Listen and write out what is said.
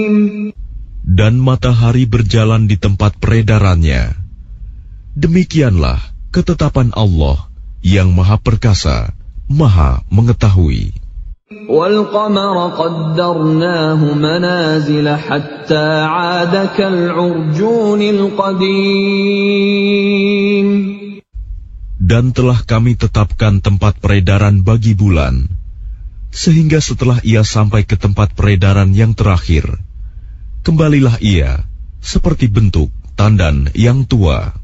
Dan matahari berjalan di tempat peredarannya. Demikianlah ketetapan Allah yang Maha Perkasa, Maha Mengetahui. وَالْقَمَرَ قَدَّرْنَاهُ مَنَازِلَ حَتَّى عَادَ كَالْعُرْجُونِ الْقَدِيمِ. Dan telah kami tetapkan tempat peredaran bagi bulan, sehingga setelah ia sampai ke tempat peredaran yang terakhir, kembalilah ia seperti bentuk tandan yang tua.